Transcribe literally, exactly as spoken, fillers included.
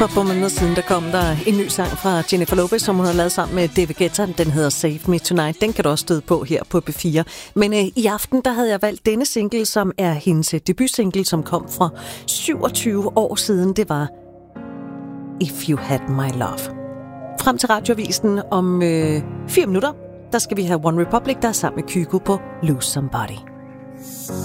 For et par måneder siden, der kom der en ny sang fra Jennifer Lopez, som hun har lavet sammen med David Guetta. Den hedder Save Me Tonight. Den kan du også støde på her på B fire. Men øh, i aften, der havde jeg valgt denne single, som er hendes debutsingle, som kom fra syvogtyve år siden. Det var If You Had My Love. Frem til radiovisen om øh, fire minutter, der skal vi have One Republic, der er sammen med Kygo på Lose Somebody.